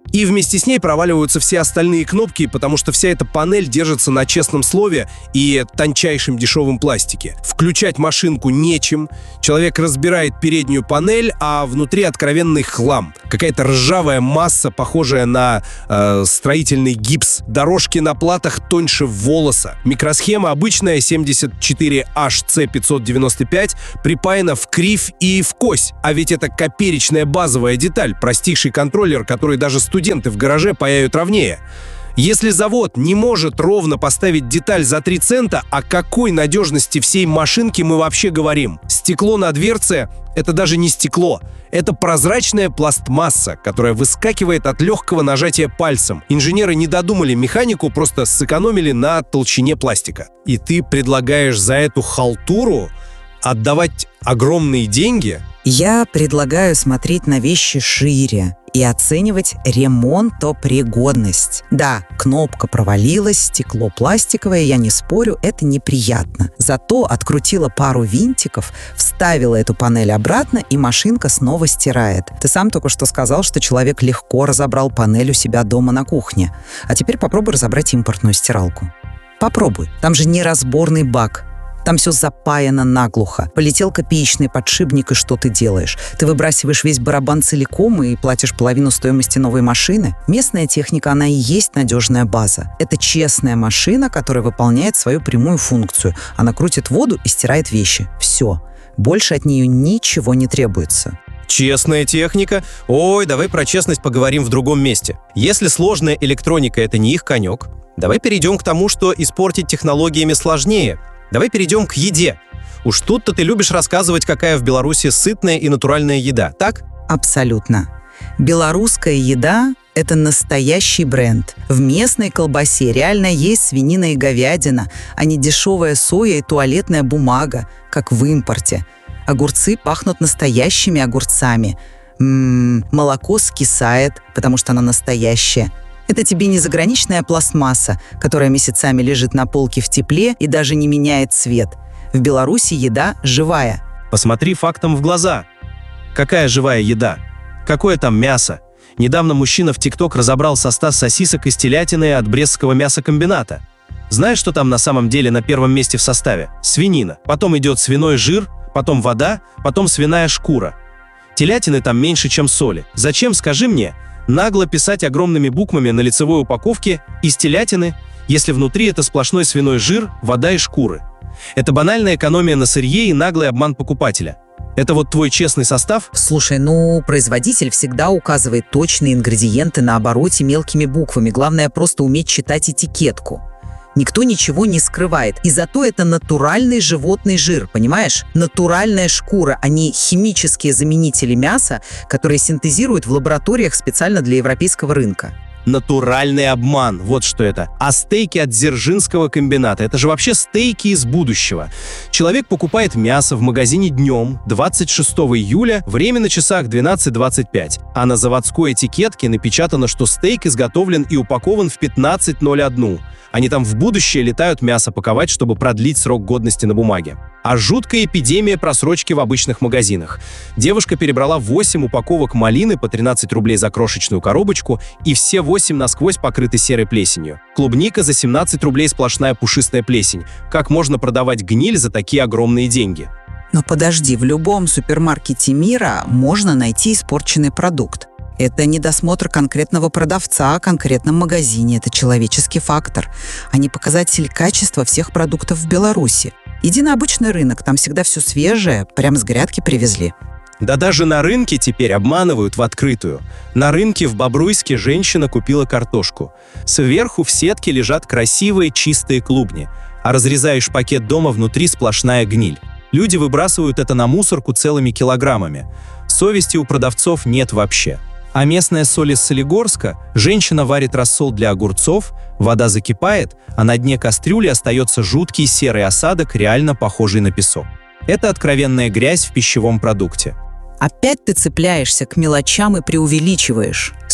И вместе с ней проваливаются все остальные кнопки, потому что вся эта панель держится на честном слове и тончайшем дешевом пластике. Включать машинку нечем, человек разбирает переднюю панель, а внутри откровенный хлам. Какая-то ржавая масса, похожая на э, строительный гипс. Дорожки на платах тоньше волоса. Микросхема обычная семьдесят четыре эйч си пятьсот девяносто пять припаяна в кривь и в кось. А ведь это коперечная базовая деталь, простейший контроллер, который даже студенты в гараже паяют ровнее. Если завод не может ровно поставить деталь за три цента, о какой надежности всей машинки мы вообще говорим? Стекло на дверце — это даже не стекло. Это прозрачная пластмасса, которая выскакивает от легкого нажатия пальцем. Инженеры не додумали механику, просто сэкономили на толщине пластика. И ты предлагаешь за эту халтуру отдавать огромные деньги? Я предлагаю смотреть на вещи шире и оценивать ремонтопригодность. Да, кнопка провалилась, стекло пластиковое, я не спорю, это неприятно. Зато открутила пару винтиков, вставила эту панель обратно, и машинка снова стирает. Ты сам только что сказал, что человек легко разобрал панель у себя дома на кухне. А теперь попробуй разобрать импортную стиралку. Попробуй. Там же неразборный бак. Там все запаяно наглухо. Полетел копеечный подшипник, и что ты делаешь? Ты выбрасываешь весь барабан целиком и платишь половину стоимости новой машины? Местная техника, она и есть надежная база. Это честная машина, которая выполняет свою прямую функцию. Она крутит воду и стирает вещи. Все. Больше от нее ничего не требуется. Честная техника? Ой, давай про честность поговорим в другом месте. Если сложная электроника — это не их конек, давай перейдем к тому, что испортить технологиями сложнее. Давай перейдем к еде. Уж тут-то ты любишь рассказывать, какая в Беларуси сытная и натуральная еда, так? Абсолютно. Белорусская еда – это настоящий бренд. В местной колбасе реально есть свинина и говядина, а не дешевая соя и туалетная бумага, как в импорте. Огурцы пахнут настоящими огурцами. М-м, молоко скисает, потому что оно настоящее. Это тебе не заграничная пластмасса, которая месяцами лежит на полке в тепле и даже не меняет цвет. В Беларуси еда живая. Посмотри фактам в глаза. Какая живая еда? Какое там мясо? Недавно мужчина в ТикТок разобрал состав сосисок из телятины от Брестского мясокомбината. Знаешь, что там на самом деле на первом месте в составе? Свинина. Потом идет свиной жир, потом вода, потом свиная шкура. Телятины там меньше, чем соли. Зачем, скажи мне, нагло писать огромными буквами на лицевой упаковке «из телятины», если внутри это сплошной свиной жир, вода и шкуры? Это банальная экономия на сырье и наглый обман покупателя. Это вот твой честный состав? Слушай, ну, производитель всегда указывает точные ингредиенты на обороте мелкими буквами. Главное просто уметь читать этикетку. Никто ничего не скрывает. И зато это натуральный животный жир, понимаешь? Натуральная шкура, а не химические заменители мяса, которые синтезируют в лабораториях специально для европейского рынка. Натуральный обман, вот что это. А стейки от Дзержинского комбината — это же вообще стейки из будущего. Человек покупает мясо в магазине днем, двадцать шестого июля, время на часах двенадцать двадцать пять, а на заводской этикетке напечатано, что стейк изготовлен и упакован в пятнадцать ноль один. Они там в будущее летают мясо паковать, чтобы продлить срок годности на бумаге. А жуткая эпидемия просрочки в обычных магазинах. Девушка перебрала восемь упаковок малины по тринадцать рублей за крошечную коробочку, и все восемь насквозь покрыты серой плесенью. Клубника за семнадцать рублей сплошная пушистая плесень. Как можно продавать гниль за такие огромные деньги? Но подожди, в любом супермаркете мира можно найти испорченный продукт. Это не досмотр конкретного продавца о конкретном магазине, это человеческий фактор, а не показатель качества всех продуктов в Беларуси. Иди на обычный рынок, там всегда все свежее, прямо с грядки привезли. Да даже на рынке теперь обманывают в открытую. На рынке в Бобруйске женщина купила картошку. Сверху в сетке лежат красивые чистые клубни, а разрезаешь пакет дома, внутри сплошная гниль. Люди выбрасывают это на мусорку целыми килограммами. Совести у продавцов нет вообще. А местная соль из Солигорска, женщина варит рассол для огурцов, вода закипает, а на дне кастрюли остается жуткий серый осадок, реально похожий на песок. Это откровенная грязь в пищевом продукте. Опять ты цепляешься к мелочам и преувеличиваешь.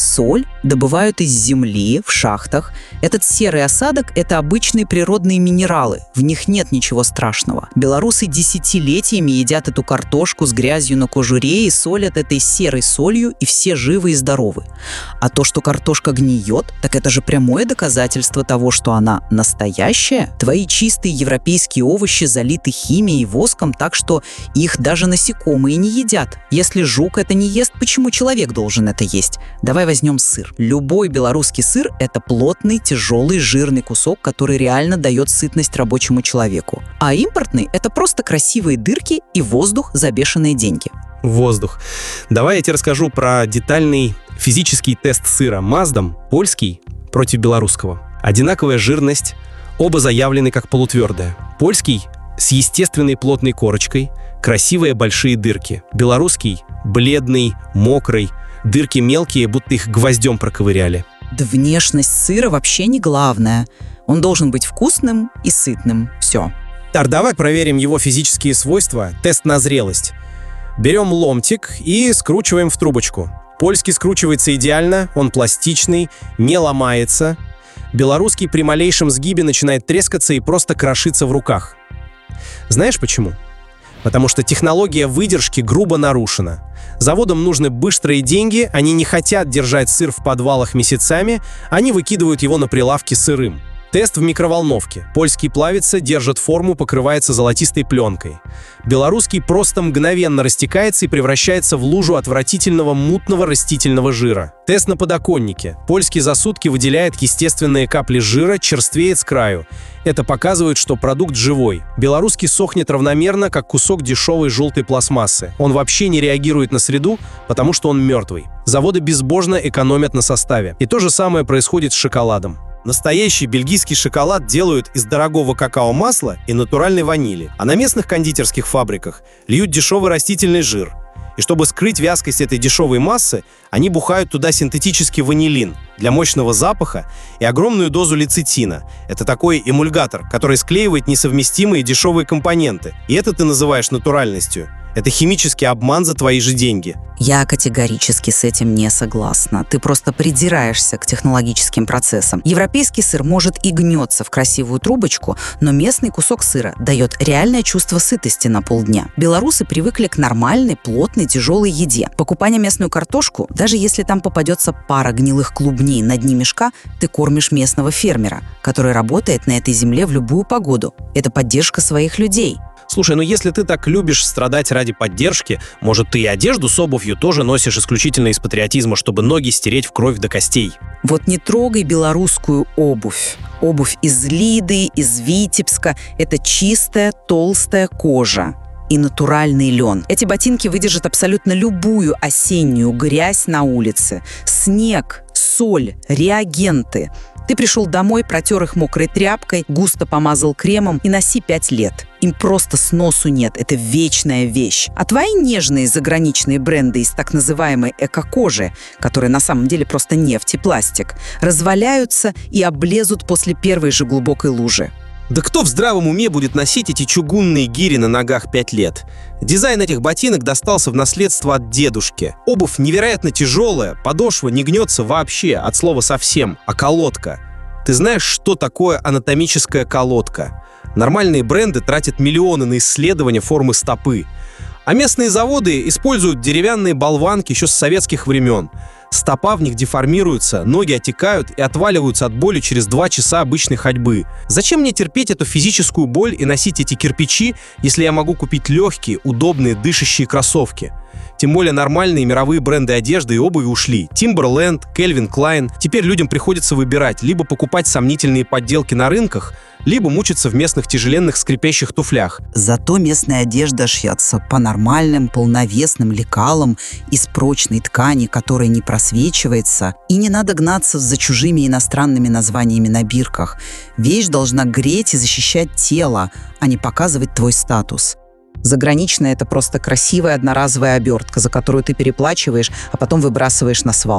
Соль добывают из земли, в шахтах. Этот серый осадок – это обычные природные минералы. В них нет ничего страшного. Белорусы десятилетиями едят эту картошку с грязью на кожуре и солят этой серой солью, и все живы и здоровы. А то, что картошка гниет, так это же прямое доказательство того, что она настоящая. Твои чистые европейские овощи залиты химией и воском, так что их даже насекомые не едят. Если жук это не ест, почему человек должен это есть? Давай возьмем сыр. Любой белорусский сыр – это плотный, тяжелый, жирный кусок, который реально дает сытность рабочему человеку. А импортный – это просто красивые дырки и воздух за бешеные деньги. Воздух. Давай я тебе расскажу про детальный физический тест сыра Маздом, польский против белорусского. Одинаковая жирность, оба заявлены как полутвердые. Польский с естественной плотной корочкой, красивые большие дырки. Белорусский бледный, мокрый, дырки мелкие, будто их гвоздем проковыряли. Да внешность сыра вообще не главное. Он должен быть вкусным и сытным. Все. Тар, давай проверим его физические свойства. Тест на зрелость. Берем ломтик и скручиваем в трубочку. Польский скручивается идеально, он пластичный, не ломается. Белорусский при малейшем сгибе начинает трескаться и просто крошиться в руках. Знаешь почему? Потому что технология выдержки грубо нарушена. Заводам нужны быстрые деньги, они не хотят держать сыр в подвалах месяцами, они выкидывают его на прилавки сырым. Тест в микроволновке. Польский плавится, держит форму, покрывается золотистой пленкой. Белорусский просто мгновенно растекается и превращается в лужу отвратительного мутного растительного жира. Тест на подоконнике. Польский за сутки выделяет естественные капли жира, черствеет с краю. Это показывает, что продукт живой. Белорусский сохнет равномерно, как кусок дешевой желтой пластмассы. Он вообще не реагирует на среду, потому что он мертвый. Заводы безбожно экономят на составе. И то же самое происходит с шоколадом. Настоящий бельгийский шоколад делают из дорогого какао-масла и натуральной ванили, а на местных кондитерских фабриках льют дешевый растительный жир. И чтобы скрыть вязкость этой дешевой массы, они бухают туда синтетический ванилин для мощного запаха и огромную дозу лецитина. Это такой эмульгатор, который склеивает несовместимые дешевые компоненты. И это ты называешь натуральностью. Это химический обман за твои же деньги. Я категорически с этим не согласна. Ты просто придираешься к технологическим процессам. Европейский сыр может и гнется в красивую трубочку, но местный кусок сыра дает реальное чувство сытости на полдня. Белорусы привыкли к нормальной, плотной, тяжелой еде. Покупая местную картошку, даже если там попадется пара гнилых клубней на дне мешка, ты кормишь местного фермера, который работает на этой земле в любую погоду. Это поддержка своих людей. Слушай, ну если ты так любишь страдать ради поддержки, может, ты и одежду с обувью тоже носишь исключительно из патриотизма, чтобы ноги стереть в кровь до костей? Вот не трогай белорусскую обувь. Обувь из Лиды, из Витебска – это чистая, толстая кожа и натуральный лен. Эти ботинки выдержат абсолютно любую осеннюю грязь на улице. Снег, соль, реагенты. Ты пришел домой, протер их мокрой тряпкой, густо помазал кремом и носи пять лет. Им просто сносу нет, это вечная вещь. А твои нежные заграничные бренды из так называемой эко-кожи, которые на самом деле просто нефть и пластик, разваляются и облезут после первой же глубокой лужи. Да кто в здравом уме будет носить эти чугунные гири на ногах пять лет? Дизайн этих ботинок достался в наследство от дедушки. Обувь невероятно тяжелая, подошва не гнется вообще, от слова совсем, а колодка. Ты знаешь, что такое анатомическая колодка? Нормальные бренды тратят миллионы на исследование формы стопы. А местные заводы используют деревянные болванки еще с советских времен. Стопа в них деформируется, ноги отекают и отваливаются от боли через два часа обычной ходьбы. Зачем мне терпеть эту физическую боль и носить эти кирпичи, если я могу купить легкие, удобные, дышащие кроссовки? Тем более нормальные мировые бренды одежды и обуви ушли. Timberland, Calvin Klein. Теперь людям приходится выбирать, либо покупать сомнительные подделки на рынках, либо мучиться в местных тяжеленных скрипящих туфлях. Зато местная одежда шьется по нормальным, полновесным лекалам из прочной ткани, которая не просвечивается, и не надо гнаться за чужими иностранными названиями на бирках. Вещь должна греть и защищать тело, а не показывать твой статус. Заграничная – это просто красивая одноразовая обертка, за которую ты переплачиваешь, а потом выбрасываешь на свалку.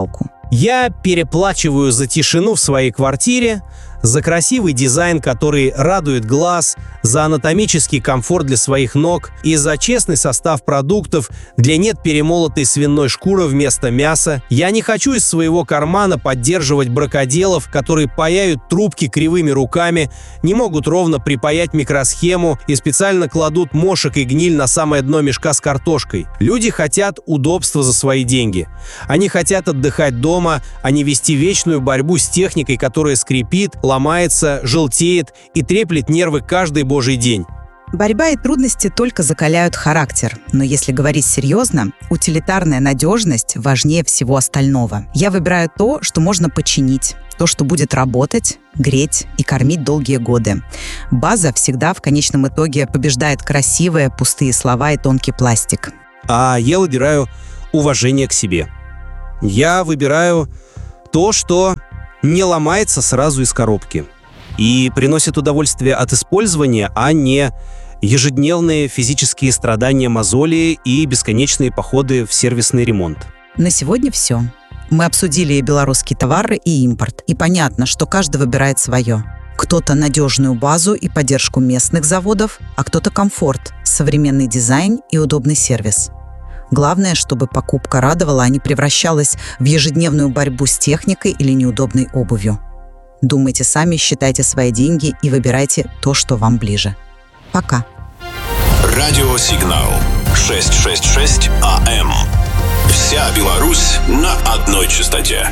Я переплачиваю за тишину в своей квартире, за красивый дизайн, который радует глаз, за анатомический комфорт для своих ног и за честный состав продуктов, где нет перемолотой свиной шкуры вместо мяса. Я не хочу из своего кармана поддерживать бракоделов, которые паяют трубки кривыми руками, не могут ровно припаять микросхему и специально кладут мошек и гниль на самое дно мешка с картошкой. Люди хотят удобства за свои деньги. Они хотят отдыхать дома, а не вести вечную борьбу с техникой, которая скрипит, ломается, желтеет и треплет нервы каждый божий день. Борьба и трудности только закаляют характер. Но если говорить серьезно, утилитарная надежность важнее всего остального. Я выбираю то, что можно починить, то, что будет работать, греть и кормить долгие годы. База всегда в конечном итоге побеждает красивые, пустые слова и тонкий пластик. А я выбираю уважение к себе. Я выбираю то, что не ломается сразу из коробки и приносит удовольствие от использования, а не ежедневные физические страдания мозоли и бесконечные походы в сервисный ремонт. На сегодня все. Мы обсудили и белорусские товары, и импорт. И понятно, что каждый выбирает свое. Кто-то надежную базу и поддержку местных заводов, а кто-то комфорт, современный дизайн и удобный сервис. Главное, чтобы покупка радовала, а не превращалась в ежедневную борьбу с техникой или неудобной обувью. Думайте сами, считайте свои деньги и выбирайте то, что вам ближе. Пока. Радиосигнал шестьсот шестьдесят шесть АМ. Вся Беларусь на одной частоте.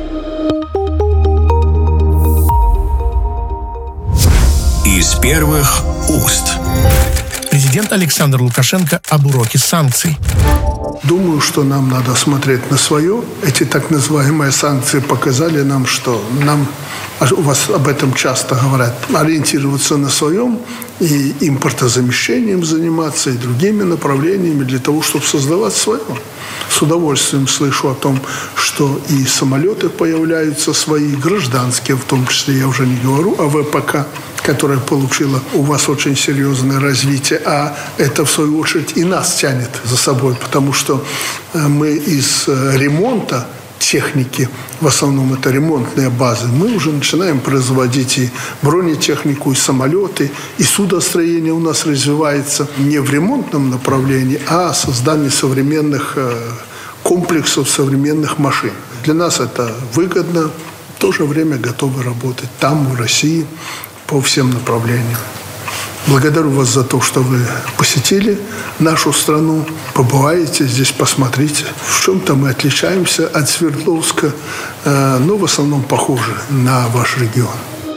Из первых уст. Президент Александр Лукашенко об уроке санкций. Думаю, что нам надо смотреть на свое. Эти так называемые санкции показали нам, что нам, у вас об этом часто говорят, ориентироваться на своем и импортозамещением заниматься, и другими направлениями для того, чтобы создавать свое. С удовольствием слышу о том, что и самолеты появляются свои, гражданские, в том числе, я уже не говорю о ВПК, которая получила у вас очень серьезное развитие, а это, в свою очередь, и нас тянет за собой, потому что мы из ремонта техники, в основном это ремонтные базы, мы уже начинаем производить и бронетехнику, и самолеты, и судостроение у нас развивается не в ремонтном направлении, а создание современных комплексов, современных машин. Для нас это выгодно, в то же время готовы работать там, в России, по всем направлениям. Благодарю вас за то, что вы посетили нашу страну, побываете здесь, посмотрите. В чем-то мы отличаемся от Свердловска, но в основном похожи на ваш регион.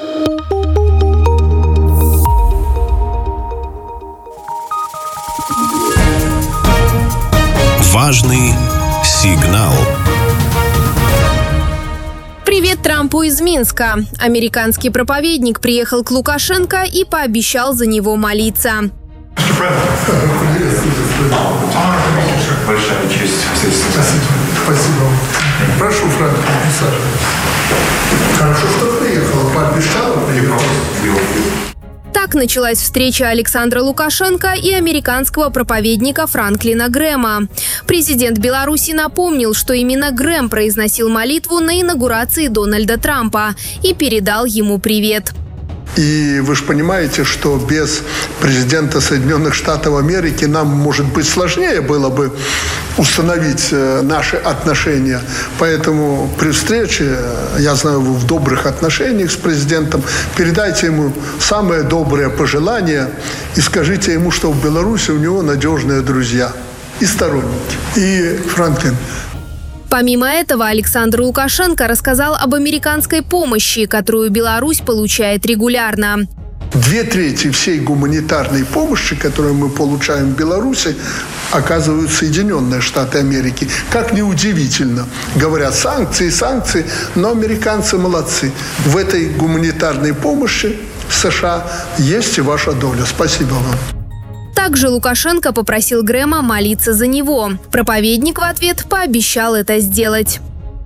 Важный сигнал. Привет Трампу из Минска. Американский проповедник приехал к Лукашенко и пообещал за него молиться. Большая честь. Спасибо. Прошу, Франк, присаживайтесь. Хорошо, что приехал. Пообещал, приехал. Так началась встреча Александра Лукашенко и американского проповедника Франклина Грэма. Президент Беларуси напомнил, что именно Грэм произносил молитву на инаугурации Дональда Трампа и передал ему привет. И вы же понимаете, что без президента Соединенных Штатов Америки нам, может быть, сложнее было бы установить наши отношения. Поэтому при встрече, я знаю, вы в добрых отношениях с президентом, передайте ему самые добрые пожелания и скажите ему, что в Беларуси у него надежные друзья и сторонники. И, Франклин, помимо этого, Александр Лукашенко рассказал об американской помощи, которую Беларусь получает регулярно. Две трети всей гуманитарной помощи, которую мы получаем в Беларуси, оказывают Соединенные Штаты Америки. Как ни удивительно. Говорят, санкции, санкции, но американцы молодцы. В этой гуманитарной помощи США есть и ваша доля. Спасибо вам. Также Лукашенко попросил Грэма молиться за него. Проповедник в ответ пообещал это сделать.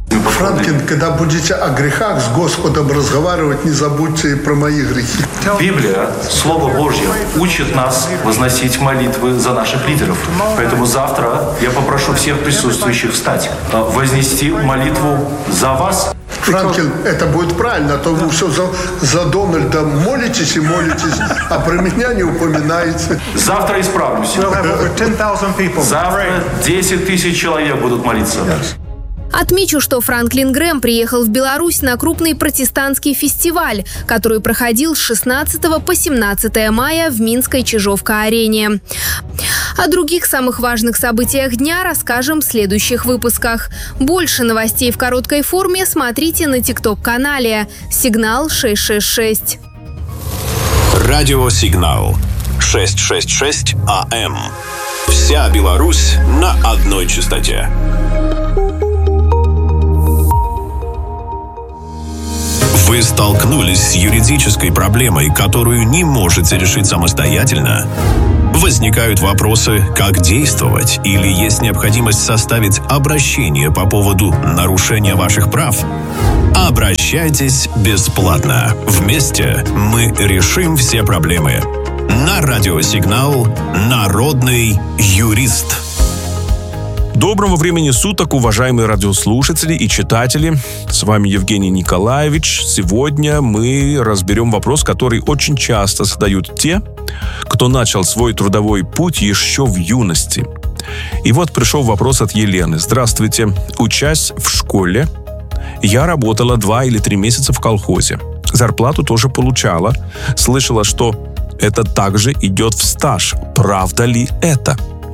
Франклин, когда будете о грехах с Господом разговаривать, не забудьте и про мои грехи. Библия, Слово Божье, учит нас возносить молитвы за наших лидеров. Поэтому завтра я попрошу всех присутствующих встать, вознести молитву за вас. Франклин, это будет правильно, а то вы все за, за Дональда молитесь и молитесь, а про меня не упоминаете. Завтра исправлюсь. Завтра десять тысяч человек будут молиться. Отмечу, что Франклин Грэм приехал в Беларусь на крупный протестантский фестиваль, который проходил с шестнадцатого по семнадцатое мая в Минской Чижовка-арене. О других самых важных событиях дня расскажем в следующих выпусках. Больше новостей в короткой форме смотрите на тикток-канале «Сигнал шесть шесть шесть». Радио «Сигнал» шестьсот шестьдесят шесть АМ. Вся Беларусь на одной частоте. Вы столкнулись с юридической проблемой, которую не можете решить самостоятельно? Возникают вопросы, как действовать, или есть необходимость составить обращение по поводу нарушения ваших прав? Обращайтесь бесплатно. Вместе мы решим все проблемы. На радио «Сигнал» «Народный юрист». Доброго времени суток, уважаемые радиослушатели и читатели. С вами Евгений Николаевич. Сегодня мы разберем вопрос, который очень часто задают те, кто начал свой трудовой путь еще в юности. И вот пришел вопрос от Елены. Здравствуйте. Учась в школе, я работала два или три месяца в колхозе. Зарплату тоже получала. Слышала, что это также идет в стаж. Правда ли это?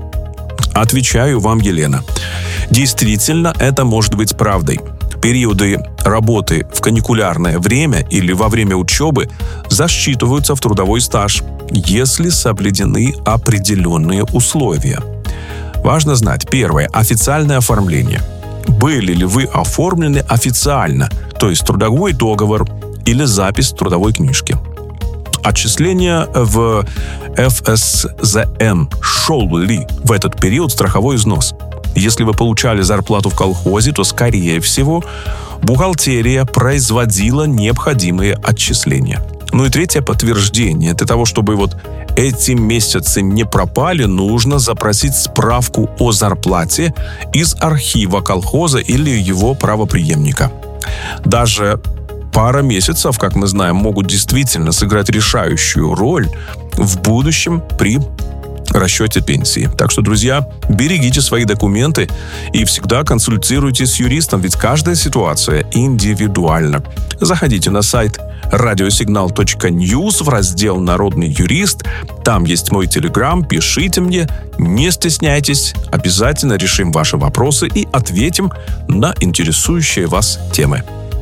Отвечаю вам, Елена. Действительно, это может быть правдой. Периоды работы в каникулярное время или во время учебы засчитываются в трудовой стаж, если соблюдены определенные условия. Важно знать, первое, официальное оформление. Были ли вы оформлены официально, то есть трудовой договор или запись в трудовой книжке. Отчисления в эф эс зэ эн шел ли в этот период страховой взнос? Если вы получали зарплату в колхозе, то, скорее всего, бухгалтерия производила необходимые отчисления. Ну и третье подтверждение. Для того, чтобы вот эти месяцы не пропали, нужно запросить справку о зарплате из архива колхоза или его правопреемника. Даже пара месяцев, как мы знаем, могут действительно сыграть решающую роль в будущем при расчете пенсии. Так что, друзья, берегите свои документы и всегда консультируйтесь с юристом, ведь каждая ситуация индивидуальна. Заходите на сайт радиосигнал точка ньюс в раздел «Народный юрист». Там есть мой телеграм, пишите мне, не стесняйтесь, обязательно решим ваши вопросы и ответим на интересующие вас темы.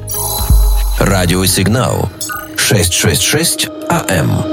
Радиосигнал шестьсот шестьдесят шесть АМ.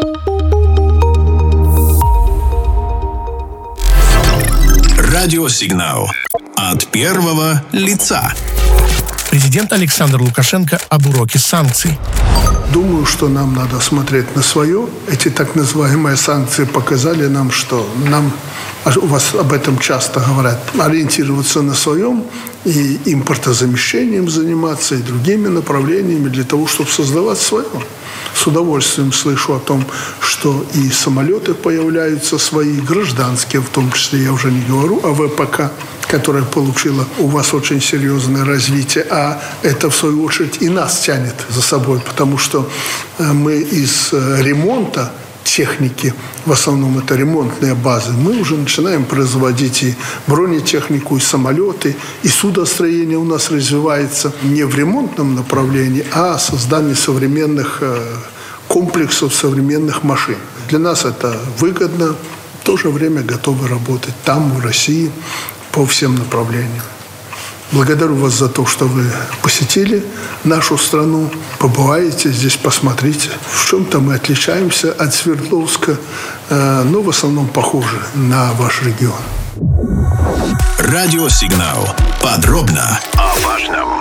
Радиосигнал от первого лица. Президент Александр Лукашенко об уроке санкций. Думаю, что нам надо смотреть на свое. Эти так называемые санкции показали нам, что нам, у вас об этом часто говорят, ориентироваться на своем и импортозамещением заниматься, и другими направлениями для того, чтобы создавать свое. С удовольствием слышу о том, что и самолеты появляются свои, гражданские, в том числе, я уже не говорю о вэ пэ ка, которая получила у вас очень серьезное развитие, а это, в свою очередь, и нас тянет за собой, потому что мы из ремонта техники, в основном это ремонтные базы, мы уже начинаем производить и бронетехнику, и самолеты, и судостроение у нас развивается не в ремонтном направлении, а создание современных комплексов, современных машин. Для нас это выгодно, в то же время готовы работать там, в России, по всем направлениям. Благодарю вас за то, что вы посетили нашу страну, побываете здесь, посмотрите. В чем-то мы отличаемся от Свердловска, но в основном похожи на ваш регион. Радиосигнал. Подробно о важном.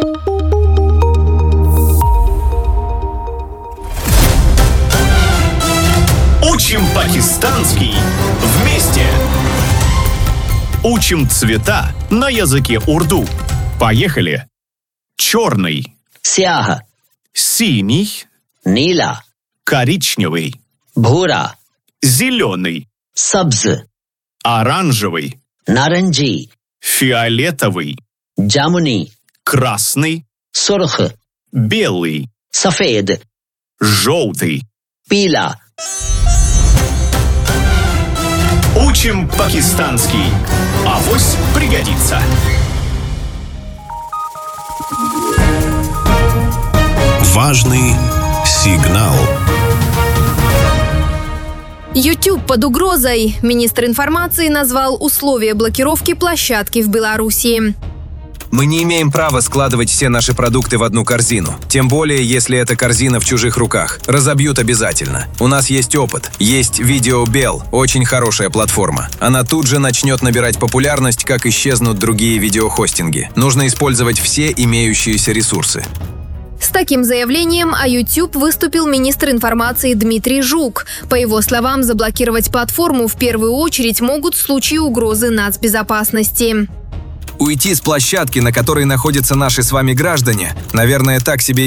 Учим пакистанский вместе. Учим цвета на языке урду. Поехали! черный, Сяха. синий, Нила. коричневый, Бхура. зеленый, Сабз. оранжевый, Наранджи. фиолетовый, Джамуни. красный, Сурх. белый, Сафед. желтый. Пила. Учим пакистанский. Авось пригодится. Важный сигнал. YouTube под угрозой. Министр информации назвал условия блокировки площадки в Беларуси. Мы не имеем права складывать все наши продукты в одну корзину. Тем более, если эта корзина в чужих руках. Разобьют обязательно. У нас есть опыт. Есть VideoBell, очень хорошая платформа. Она тут же начнет набирать популярность, как исчезнут другие видеохостинги. Нужно использовать все имеющиеся ресурсы. С таким заявлением о YouTube выступил министр информации Дмитрий Жук. По его словам, заблокировать платформу в первую очередь могут в случае угрозы нацбезопасности. Уйти с площадки, на которой находятся наши с вами граждане, наверное, так себе